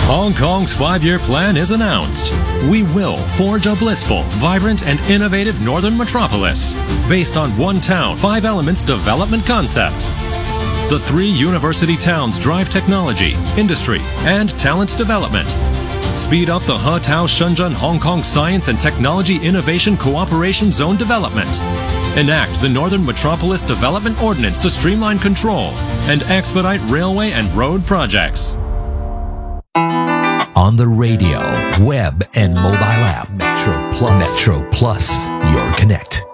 Hong Kong's 5-year plan is announced. We will forge a blissful, vibrant, and innovative northern metropolis based on one town, 5 elements development concept. The 3 university towns drive technology, industry, and talent development. Speed up the He-Tao Shenzhen Hong Kong Science and Technology Innovation Cooperation Zone development. Enact the Northern Metropolis Development Ordinance to streamline control and expedite railway and road projects. On the radio, web, and mobile app, Metro Plus, your connect.